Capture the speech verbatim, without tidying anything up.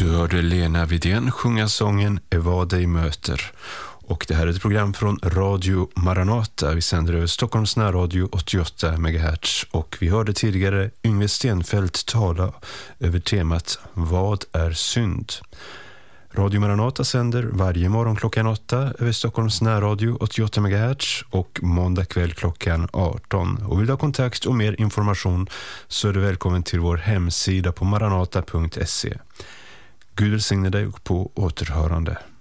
Du hörde Lena Widén sjunga sången Vad dig möter. Och det här är ett program från Radio Maranata. Vi sänder över Stockholms närradio åttioåtta megahertz. Och vi hörde tidigare Yngve Stenfeldt tala över temat Vad är synd? Radio Maranata sänder varje morgon klockan åtta över Stockholms närradio åttioåtta megahertz och måndag kväll klockan arton. Och vill du ha kontakt och mer information så är du välkommen till vår hemsida på maranata punkt se. Gud välsigne dig och på återhörande.